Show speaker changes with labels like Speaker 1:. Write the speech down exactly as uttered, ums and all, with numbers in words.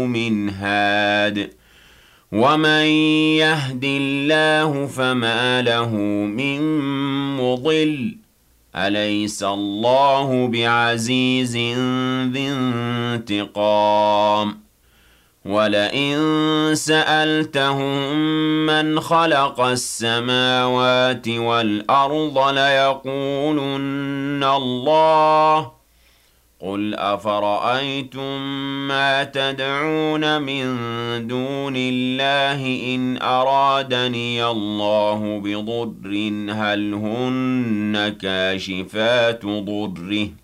Speaker 1: مِنْ هَادٍ وَمَن يَهْدِ اللَّهُ فَمَا لَهُ مِن مُّضِلٍّ أَلَيْسَ اللَّهُ بِعَزِيزٍ ذِي انتِقَامٍ وَلَئِن سَأَلْتَهُم مَّنْ خَلَقَ السَّمَاوَاتِ وَالْأَرْضَ لَيَقُولُنَّ اللَّهُ قُلْ أَفَرَأَيْتُم مَّا تَدْعُونَ مِن دُونِ اللَّهِ إِنْ أَرَادَنِيَ اللَّهُ بِضُرٍّ هَلْ هُنَّ كَاشِفَاتُ ضُرِّهِ